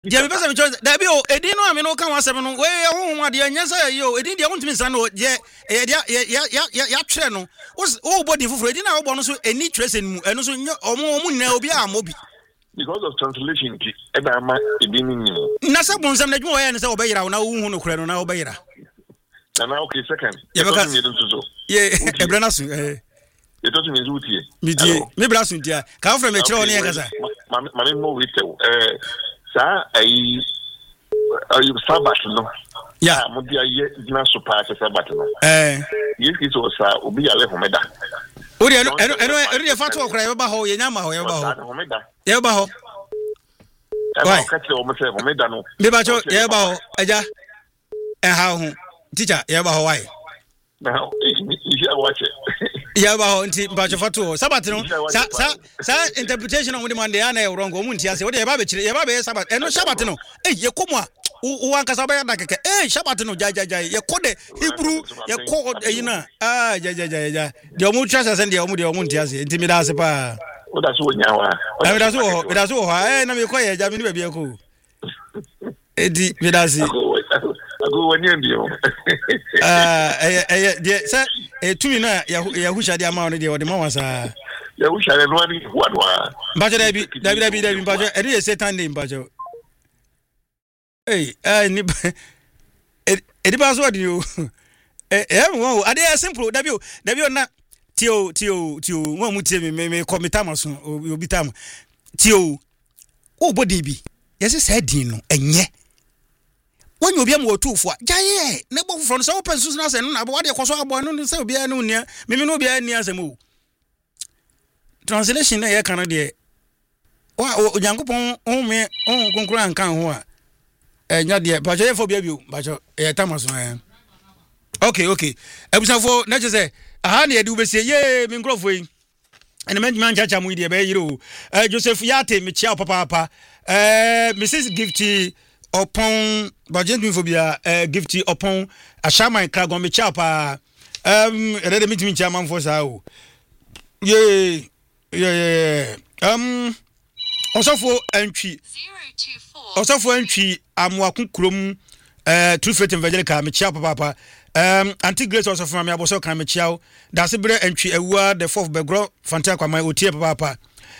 Dia be say choice da bi o edin no ame no kan wasem no we ho ade anya say yo edin dia wontimi san no je ya twere no o body fufuro edin na wo bo no so eni twere mu eno so omo nyina obi amobi because of translation eba ama edin ni na se bonsam na dwuma we ne se obeyira na wo hu no kure no na obeyira na okay second ye ebra na so you don't mean zutie me bra so ntia ka ofre me kire o ne ye kasa mami mo wite sa ai sabat no ya mo dia ye dina so pa sabat no yesi so sa obi ale homeda ori eno ye fatu okra ye ba ho ye nyama ho ye ba ho homeda ye ba ho why ka tell mo say homeda no me ba cho ye ba ho aja ha ho teacher ye ba ho why now you watch it ya ba ho nti ba cho fatu sabat no sa interpretation on the man dey na wrong o mu nti ase wo dey ba be kire ye ba be sabat eno sabat no ye komo a u anka sa ba ya dakeke sabat no jai ye kode Hebrew ye ko yina ja de o mu trasa sen de o mu nti ase nti mi da ase pa o da so nyawa mi da so ho na mi ko ye ja mi ni ba bi ko edi mi da ase ago wani ndio de sa tumi na ya husha de ama no de o de ma wasa ya husha le no ani wadwa mbajo David mbajo eri ye Satan name mbajo ni edi ba so adi o wo ade simple David na tio wo mu tie me komita maso obi tam tio o body bi yes say din no enye when you be am wotufo jaye na bo foforo so open susu na se no na bo wade koso abo no se obi anu nia me no obi ania asem o translation na ye kan de wa Nyankopon me konkura nkan ho a nya de ba je fo bia bio ba jo tamaso okay ebusafo na je se aha na ye de ubesie ye me nkrofo yi ene manjman chacha mu de be yiro Joseph Yate me chia papa Mrs Gifty upon budget phobia Gifty upon Ashama Kragon me chia pa ready meet chairman for sao yeah osofo antwi 024 osofo antwi amwaku krom True Faith Evangelical me chia papa anti grace osofo me aboso kan me chia da se bre antwi awua the fourth begro fanta kwa mai otie papa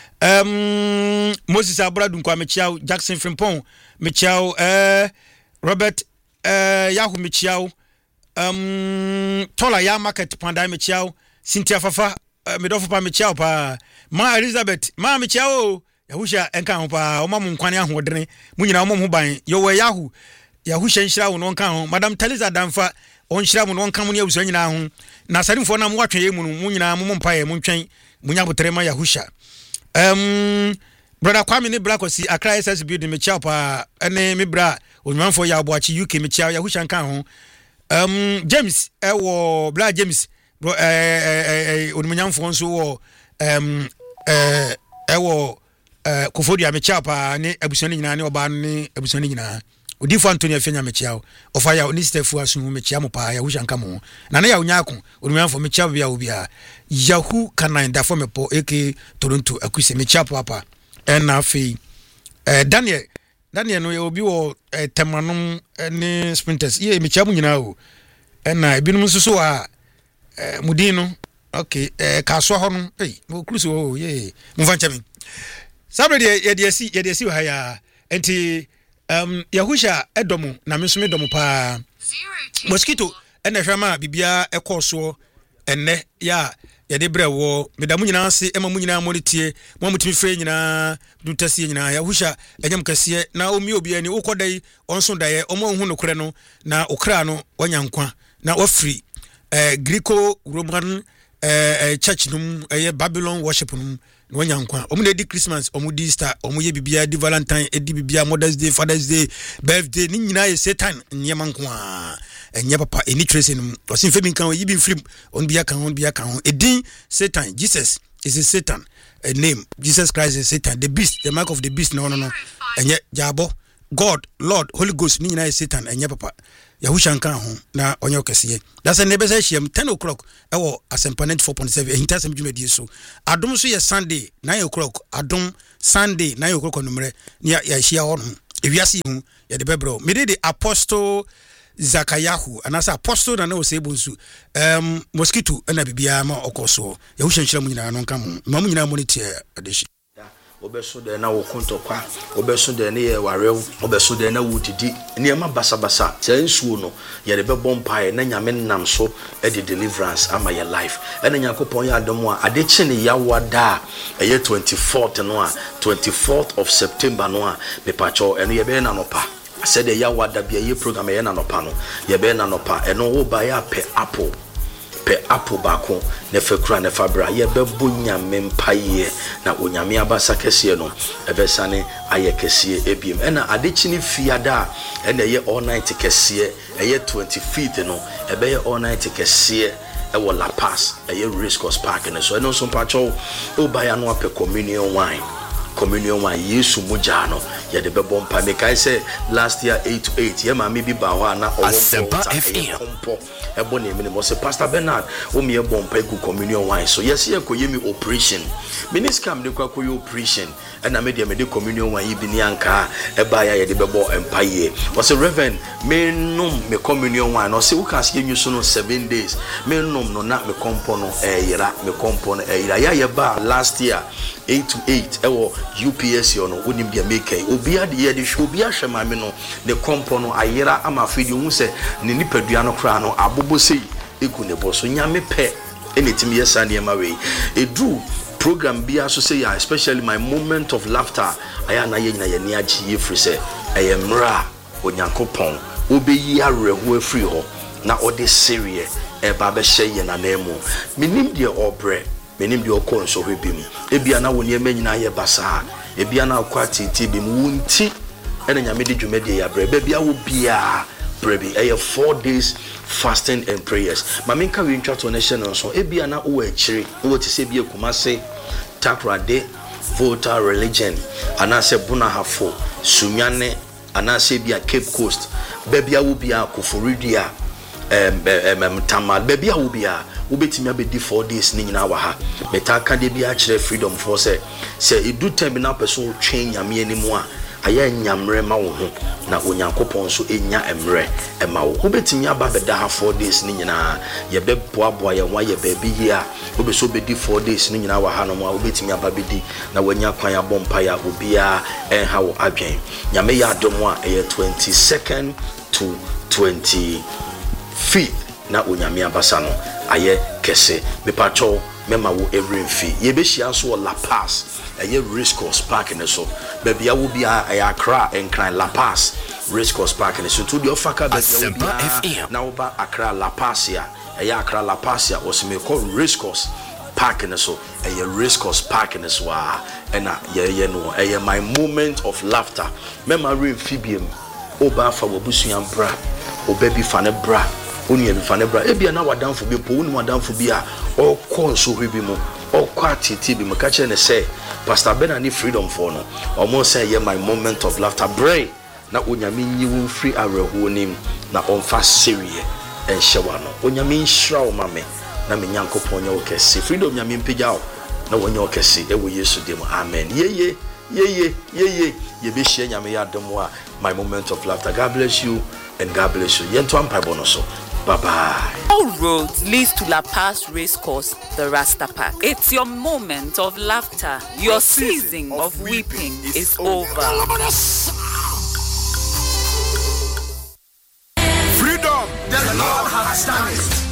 Moses Abradun kwa me chia Jackson Frimpong me chia Robert Yahoo me chia Tola ya market panda me chia Cynthia Fafa me dofo pa me chia pa ma Elizabeth ma me chia o Yahusha enka ho pa o ma mu nkwane ahodene mu nyina o mo ban yo we Yahusha nhyira wo no nka ho Madam Taliza Danfa on nhyira mo no nka mo ne abuso nyina ho na sarimfo na mo watwe ye mu nyina mo mpae mo ntwen mo nya botere ma Yahusha brother Kwame ni Blakosi Accra SS building me chia pa ene me bra onwanfo ya aboachi UK me chia Yahusha nka ho James wo bra James bro onmunyamfo nso wo wo Kofodia me chia pa ne abusoni nyina ne oba ne abusoni nyina Odifo Anthony Afenya me chia ofa ya oni stefu asu me chia mo pa Yahusha nka mo na ya onyako onwanfo me chia bia obia Yahoo kanan da for me po AK Toronto akuse me chia papa na fi Daniel no ye obi wo temanom ne sprinters ye me chia mu nyina o na ebinum nso a mudin no okay ka so ho no mo cruise o ye mo fa nchami sabre ye de si ha ya enti Yahusha edomu na me so me domu pa mosquito ene hwama bibia ekoso enne ya de bre wo medamu nyina ase ema mu nyina monitie mo mutimi fre nyina dutase nyina Yahusha enyam kase na omi obi ani ukodai onso daye omo hu no kore no na okra no wanyankwa na wafri Greco Roman church num Babylon worship num wanyankwa omo na di Christmas omo di Easter omo ye bibia di Valentine edi bibia Mother's Day Father's Day birthday ni nyina ye Satan nyemanko enye papa eni trace num osin femi kan yi bi film on bia kan edin Satan Jesus is a Satan a name Jesus Christ is Satan the beast the mark of the beast no enye jabo God Lord Holy Ghost ni nyina ye Satan enye papa Yahusha nkan ho na onye okesiye that's a nebe say him 10 o'clock ewo asempanent 4.7 ehinta sem dwumadi so adom so ye Sunday 9 o'clock adom Sunday 9 o'clock numere ya hia ho no ewiase hu ye de bebro me de apostle Zakayahu anasa apostle na o sebu nsu mosquito na bibia ma okoso ye hu hyenhyira mu nyina no nka mu ma mu nyina mo ne tie adeshi obeso de na wo kontokwa obeso de ne ye warew obeso de na wudidi niema basabasa se nsuo no ye de bebom pae na nyame nam so e de deliverance ama your life ena yakopon ya adom a ade chi ne yawada eye 24th no a 24th of September no a me pacho eno ye be na no pa said the yawada be ye program ye na no pa no ye be na no pa eno wo ba ya pe apple bako ne fekura ne fabra ye bebo nyame mpaye na onyame abasa kese no ebesane aye kese ebiem ena adechi ne fiada ena ye all night kese eye 25th no ebe ye all night kese ewo La Paz eye Race Course Park ne so eno so pacho obaya no ape communion wine Yesu mujano ye de bebo mpa me kai say last year 8 to 8 ye ma me bi ba ho na Asempa FM ebo ne me mo say Pastor Bernard o me ebo mpa ku communion wine so yes ye ko ye mi operation miniscam de kwa ko ye operation and me de communion wine bi ni anka e ba ya ye de bebo mpa ye o say Reverend me num me communion wine o say wo kan se nyu so no 7 days me num no na me kompo no yira me kompo no yira ya ye ba last year 8 to 8 ewo UPS yo no wonim dia make obi ade ye de hwe obi ahwe ma me no ne kompo no ayira ama fidi hu se ne nipadua no kra no abobo sei eku ne boso nyame pe enetimi yesa ne ma we edu program bia so say especially my moment of laughter aya na ye nyina ye ne agi ye free se eyemra onyankopon obeyi areho afri ho na ode serie e ba be hye ye na nemu minim de obre menim de okon so hwebim ebia na woni emanyina ye basa ebia na akwa titi bim wunti ene nyame de dwumade ya bre bia wo bia brebi 4 days fasting and prayers maminka we ntwa to nation so ebia na wo akire wo ti se bia kumase takrade voter religion anase bunahafo sunyane anase bia Cape Coast bia wo bia Koforidua tamal bia wo bia ubetimi abedi 4 days ni nyina wa ha metaka de bia kire freedom for say edu time na person twen nyame animu a aya nyamre ma wo ho na onyankopon so enya emre ema wo ubetimi aba beda ha 4 days ni nyina ye beboaboa ye wa ye baby here obeso bedi 4 days ni nyina wa ha no ma ubetimi aba bedi na wanya kwan ya bompa ya obia enha wo adwen nyame ya adom a 22nd to 25th na onyame abasa no aye kese me pacho mema wo every fee ye be hia so La Paz aye Race Course Park ne so baby ya wo bia aye Accra enkran La Paz Race Course Park ne so to the ofaka baby ya na wo ba Accra La Paz ya aye Accra La Paz ya o se me call Race Course Park ne so aye Race Course Park ne so na ye no aye my moment of laughter mema re fibiem oba fa wo busuan bra obabi fa ne bra oni e fa ne bra ebia na wadanfo bi po oni wadanfo bi a o konso hwebi mu o kwatiti bi maka che ne say Pastor Bernard ni freedom for no omo say ye my moment of laughter bray na onyame nyi wo free areho nim na onfa serie enhyewa no onyame nhira o mame na me nyankopon nya wo kese freedom nyame mpegya o na wonya wo kese e wo Yesu dem amen ye ye be hye nyame ya dom a my moment of laughter. God bless you and God bless you yento ampa bonoso. Bye-bye. All roads leads to La Paz Race Course, the Rasta Park. It's your moment of laughter. Your season of weeping is over. Freedom! The Lord has done it.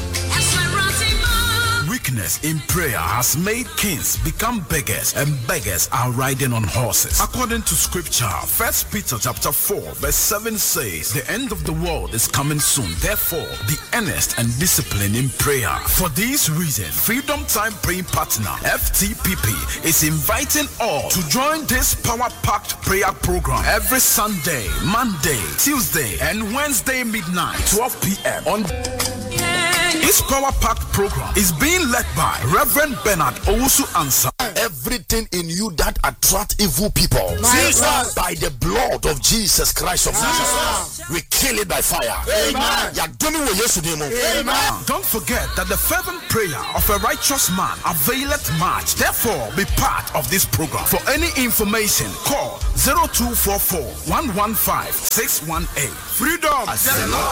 Weakness in prayer has made kings become beggars, and beggars are riding on horses. According to scripture, 1 Peter chapter 4 verse 7 says, the end of the world is coming soon. Therefore, be earnest and disciplined in prayer. For this reason, Freedom Time Praying Partner, FTPP, is inviting all to join this power-packed prayer program every Sunday, Monday, Tuesday, and Wednesday midnight, 12 p.m. on this power-packed program is being led by Reverend Bernard Owusu Ansah. Everything in you that attract evil people, Jesus, by the blood of Jesus Christ of Nazareth, we kill it by fire. Amen. Amen. Don't forget that the fervent prayer of a righteous man availeth much. Therefore, be part of this program. For any information, call 0244 115 618. Freedom.